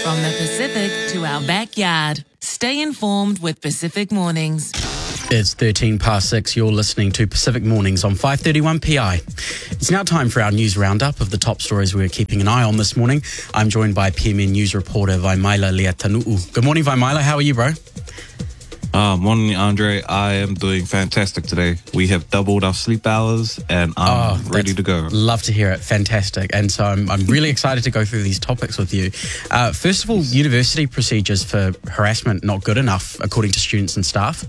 From the Pacific to our backyard. Stay informed with Pacific Mornings. It's 13 past 6. You're listening to Pacific Mornings on 531 PI. It's now time for our news roundup of the top stories we're keeping an eye on this morning. I'm joined by PMN News reporter Vaimaila Leatanuu. Good morning, Vaimaila. How are you, bro? Morning, Andre. I am doing fantastic today. We have doubled our sleep hours and I'm ready to go. Love to hear it. Fantastic. And so I'm really excited to go through these topics with you. First of all, university procedures for harassment not good enough, according to students and staff.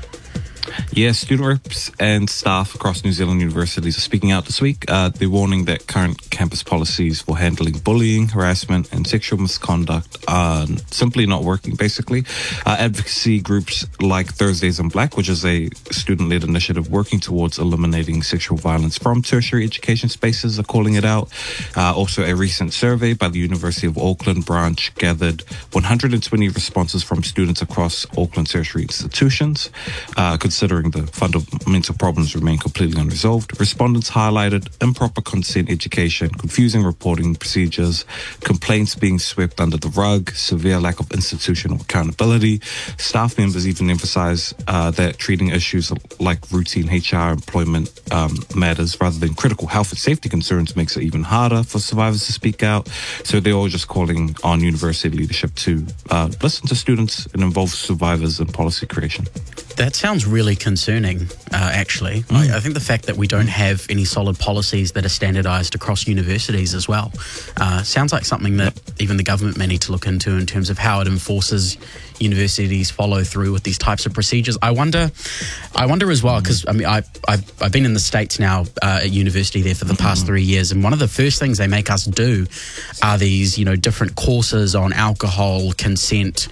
Yes, student reps and staff across New Zealand universities are speaking out this week. They're warning that current campus policies for handling bullying, harassment and sexual misconduct are simply not working, basically. Advocacy groups like Thursdays in Black, which is a student-led initiative working towards eliminating sexual violence from tertiary education spaces, are calling it out. Also, a recent survey by the University of Auckland branch gathered 120 responses from students across Auckland tertiary institutions, considering the fundamental problems remain completely unresolved. Respondents highlighted improper consent education, confusing reporting procedures, complaints being swept under the rug, severe lack of institutional accountability. Staff members even emphasize that treating issues like routine HR employment matters rather than critical health and safety concerns makes it even harder for survivors to speak out. So they're all just calling on university leadership to listen to students and involve survivors in policy creation. That sounds really concerning, actually. I think the fact that we don't have any solid policies that are standardised across universities as well sounds like something that even the government may need to look into in terms of how it enforces universities follow through with these types of procedures. I wonder as well, because I mean, I've been in the States now at university there for the past 3 years, and one of the first things they make us do are these, different courses on alcohol, consent,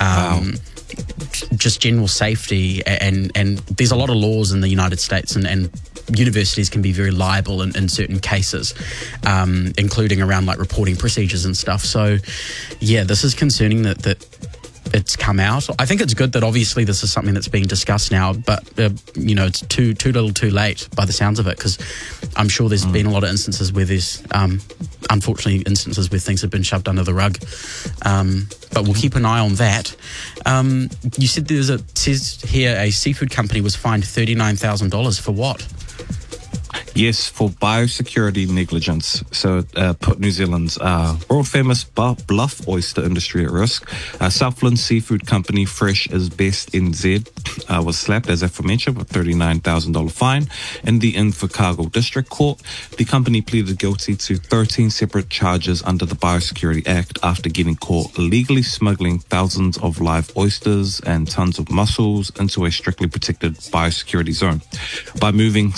just general safety, and there's a lot of laws in the United States, and universities can be very liable in certain cases, including around like reporting procedures and stuff. So yeah, this is concerning that it's come out. I think it's good that obviously this is something that's being discussed now, but it's too little too late by the sounds of it, because I'm sure there's been a lot of instances where there's unfortunately instances where things have been shoved under the rug, but we'll keep an eye on that. You said says here a seafood company was fined $39,000 for what? Yes, for biosecurity negligence. So put New Zealand's world-famous bluff oyster industry at risk. Southland Seafood Company Fresh is Best NZ was slapped, as aforementioned, with $39,000 fine in the Invercargill District Court. The company pleaded guilty to 13 separate charges under the Biosecurity Act after getting caught illegally smuggling thousands of live oysters and tons of mussels into a strictly protected biosecurity zone. By moving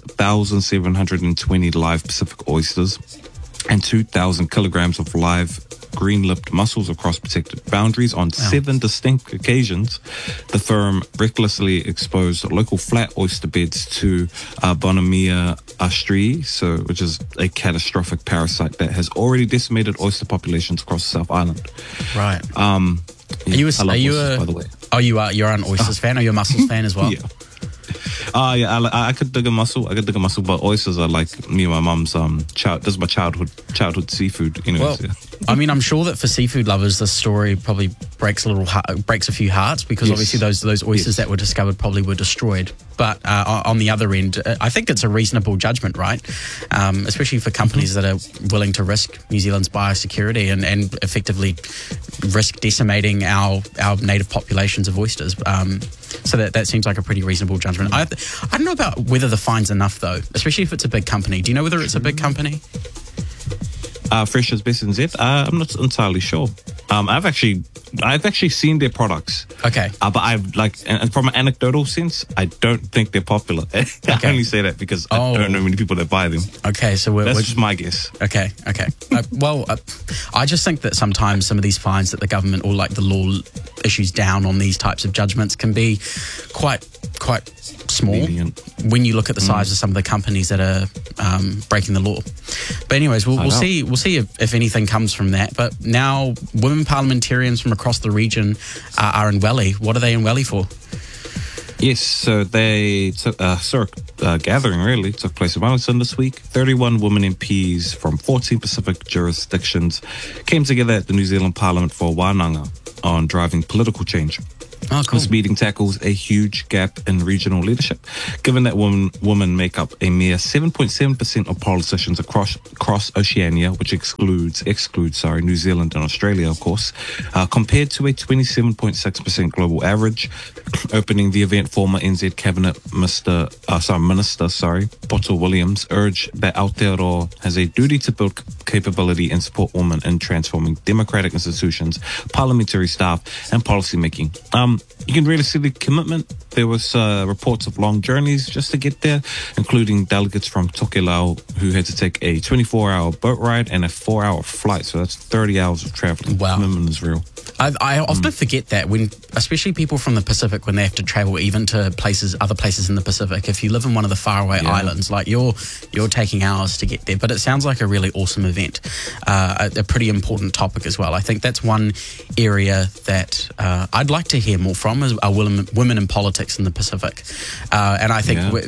6,720 live Pacific oysters and 2,000 kilograms of live green-lipped mussels across protected boundaries on 7 distinct occasions, the firm recklessly exposed local flat oyster beds to Bonomia astrii, which is a catastrophic parasite that has already decimated oyster populations across the South Island. Right. I love oysters, by the way. Oh, you're an oysters fan? Are you a mussels fan as well? Yeah. I could dig a mussel. But oysters are like me and my mum's this is my childhood seafood. Well, I mean, I'm sure that for seafood lovers, this story probably breaks a few hearts, because obviously those oysters that were discovered probably were destroyed. But on the other end, I think it's a reasonable judgment, right? Especially for companies that are willing to risk New Zealand's biosecurity and effectively risk decimating our native populations of oysters. So that seems like a pretty reasonable judgment. I don't know about whether the fine's enough, though, especially if it's a big company. Do you know whether it's a big company? Fresh is Best NZ. I'm not entirely sure. I've actually seen their products. Okay. But and from an anecdotal sense, I don't think they're popular. I only say that because I don't know many people that buy them. Okay, so that's just my guess. Okay. I just think that sometimes some of these fines that the government or like the law issues down on these types of judgments can be quite small when you look at the size of some of the companies that are breaking the law. But anyways, we'll see if anything comes from that. But now women parliamentarians from across the region are in Welly. What are they in Welly for? Yes, so they took gathering really took place in Wellington this week. 31 women MPs from 14 Pacific jurisdictions came together at the New Zealand Parliament for a wānanga on driving political change. Oh, cool. This meeting tackles a huge gap in regional leadership, given that women make up a mere 7.7% of politicians across Oceania, which excludes New Zealand and Australia, of course, compared to a 27.6% global average. Opening the event, former NZ Cabinet Minister Poto Williams urged that Aotearoa has a duty to build capability and support women in transforming democratic institutions, parliamentary staff, and policy making. You can really see the commitment. There was reports of long journeys just to get there, including delegates from Tokelau who had to take a 24-hour boat ride and a 4-hour flight. So that's 30 hours of traveling. Wow. Commitment is real. I often forget that especially people from the Pacific, when they have to travel even to other places in the Pacific. If you live in one of the faraway islands, like you're taking hours to get there. But it sounds like a really awesome event, a pretty important topic as well. I think that's one area that I'd like to hear more from is women in politics in the Pacific, and I think we're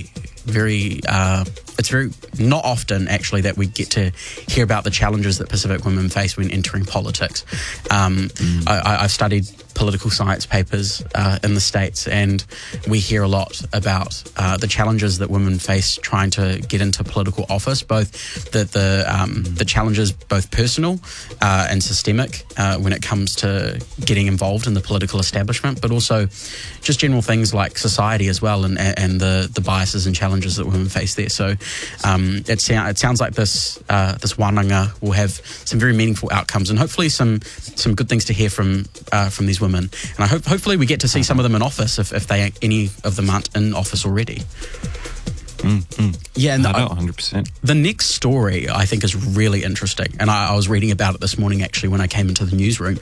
it's very not often actually that we get to hear about the challenges that Pacific women face when entering politics. I've studied political science papers in the States, and we hear a lot about the challenges that women face trying to get into political office, both the challenges both personal and systemic when it comes to getting involved in the political establishment, but also just general things like society as well, and the biases and challenges that women face there. So it sounds like this wānanga will have some very meaningful outcomes, and hopefully some good things to hear from these women. And I hopefully we get to see some of them in office if any of them aren't in office already. Yeah, and 100%. The next story I think is really interesting, and I was reading about it this morning actually when I came into the newsroom.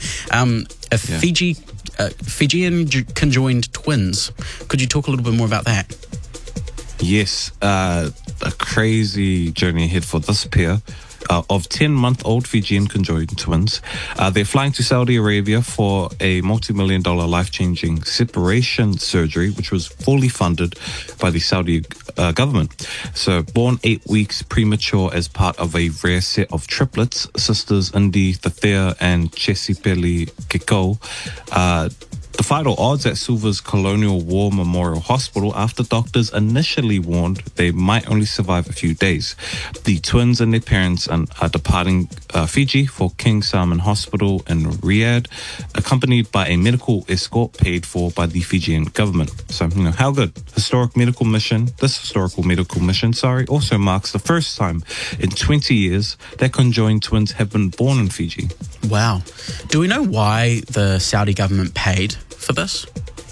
Fijian conjoined twins. Could you talk a little bit more about that? Yes, a crazy journey ahead for this pair of 10-month-old Fijian conjoined twins. They're flying to Saudi Arabia for a multi-million-dollar life-changing separation surgery, which was fully funded by the Saudi government. So born 8 weeks premature as part of a rare set of triplets, sisters Indi Thethea and Chesipeli Kiko. The final odds at Suva's Colonial War Memorial Hospital after doctors initially warned they might only survive a few days. The twins and their parents are departing Fiji for King Salman Hospital in Riyadh, accompanied by a medical escort paid for by the Fijian government. So, how good. This historical medical mission, also marks the first time in 20 years that conjoined twins have been born in Fiji. Wow. Do we know why the Saudi government paid for this?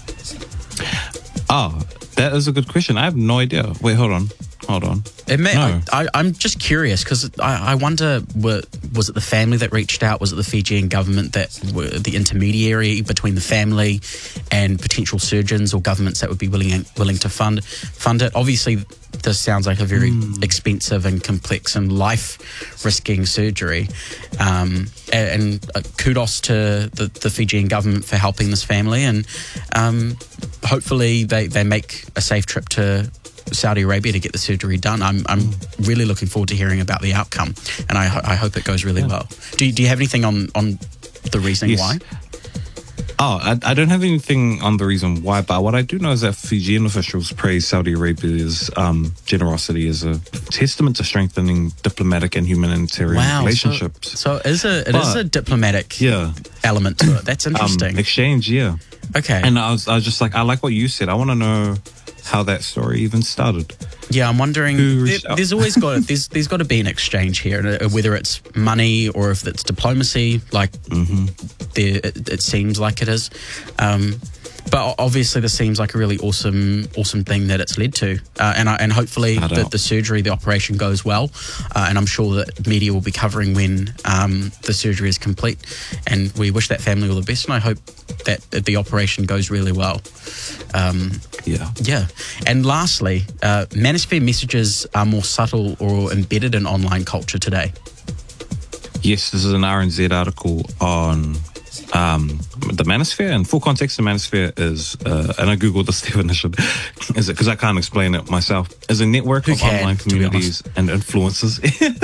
That is a good question. I have no idea. Wait, hold on. I'm just curious because I wonder, was it the family that reached out? Was it the Fijian government that were the intermediary between the family and potential surgeons or governments that would be willing to fund it? Obviously, this sounds like a very expensive and complex and life-risking surgery. And kudos to the Fijian government for helping this family, and hopefully they make a safe trip to Saudi Arabia to get the surgery done. I'm really looking forward to hearing about the outcome, and I hope it goes really well. Do you have anything on the reasoning why? I don't have anything on the reason why, but what I do know is that Fijian officials praise Saudi Arabia's generosity as a testament to strengthening diplomatic and humanitarian relationships. So it is a diplomatic element to it. That's interesting. Exchange, Okay. And I was just like, I like what you said. I want to know how that story even started. Yeah, I'm wondering. There's always got there's got to be an exchange here, whether it's money or if it's diplomacy. Like, it seems like it is. But obviously, this seems like a really awesome thing that it's led to, and hopefully the surgery, the operation goes well, and I'm sure that media will be covering when the surgery is complete. And we wish that family all the best, and I hope that the operation goes really well. Yeah. And lastly, manosphere messages are more subtle or embedded in online culture today. Yes, this is an RNZ article on the manosphere. And full context, the manosphere is, and I googled this definition, is it because I can't explain it myself, is a network of online communities and influencers,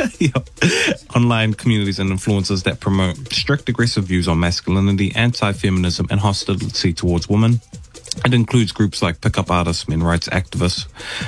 online communities and influencers that promote strict, aggressive views on masculinity, anti-feminism, and hostility towards women. It includes groups like pickup artists, men rights activists,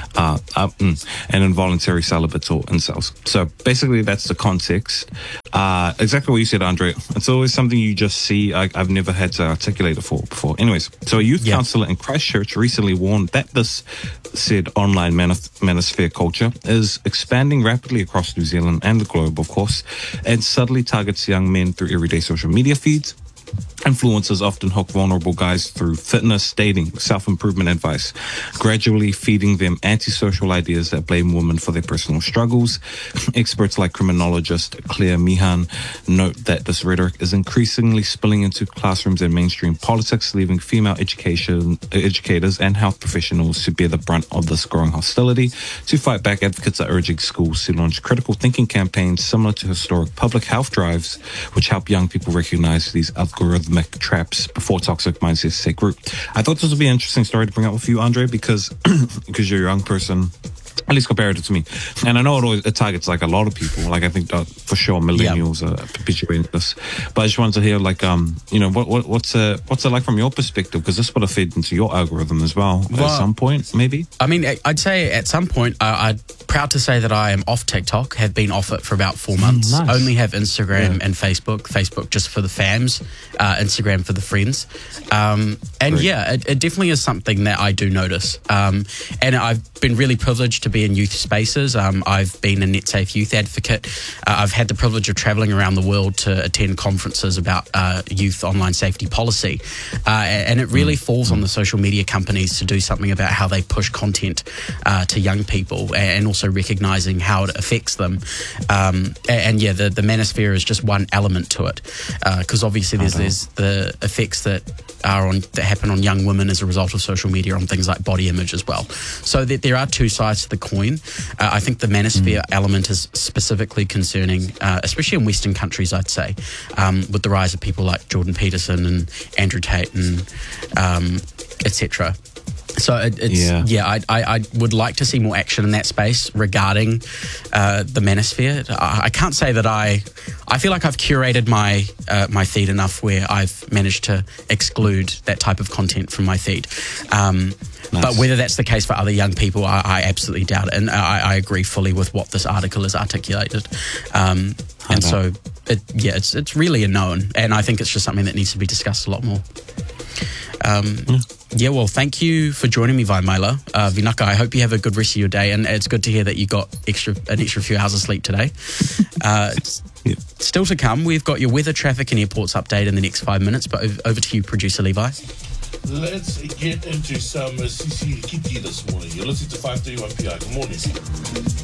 and involuntary celibates or incels. So basically, that's the context. Exactly what you said, Andre. It's always something you just see. I've never had to articulate it before. Anyways, so a youth counsellor in Christchurch recently warned that this said online manosphere culture is expanding rapidly across New Zealand and the globe, of course, and subtly targets young men through everyday social media feeds. Influencers often hook vulnerable guys through fitness, dating, self-improvement advice, gradually feeding them antisocial ideas that blame women for their personal struggles. Experts like criminologist Claire Meehan note that this rhetoric is increasingly spilling into classrooms and mainstream politics, leaving female educators and health professionals to bear the brunt of this growing hostility. To fight back, advocates are urging schools to launch critical thinking campaigns similar to historic public health drives, which help young people recognize these algorithmic traps before toxic mindsets take root. I thought this would be an interesting story to bring up with you, Andre, because you're a young person, at least comparative to me. And I know it targets like a lot of people. Like I think for sure millennials are perpetuating this. But I just wanted to hear like, what's it like from your perspective? Because this would have fed into your algorithm as well at some point, maybe? I mean, I'd say at some point, I'm proud to say that I am off TikTok, have been off it for about 4 months. Nice. Only have Instagram and Facebook just for the fams, Instagram for the friends. And it definitely is something that I do notice. And I've been really privileged to be in youth spaces. I've been a NetSafe youth advocate. I've had the privilege of traveling around the world to attend conferences about youth online safety policy. And it really falls on the social media companies to do something about how they push content to young people and also recognizing how it affects them. The manosphere is just one element to it. Because obviously there's the effects that happen on young women as a result of social media on things like body image as well. So there are two sides to the coin. I think the manosphere element is specifically concerning, especially in Western countries, I'd say, with the rise of people like Jordan Peterson and Andrew Tate and etc. So I would like to see more action in that space regarding the manosphere. I can't say that I feel like I've curated my feed enough where I've managed to exclude that type of content from my feed. Nice. But whether that's the case for other young people, I absolutely doubt it. And I agree fully with what this article has articulated. It's really a known. And I think it's just something that needs to be discussed a lot more. Well, thank you for joining me, Vaimela. Vinaka, I hope you have a good rest of your day, and it's good to hear that you got an extra few hours of sleep today. Still to come, we've got your weather, traffic and airports update in the next 5 minutes, but over to you, producer Levi. Let's get into some CC Kiki this morning. You're listening to 531 PI. Good morning.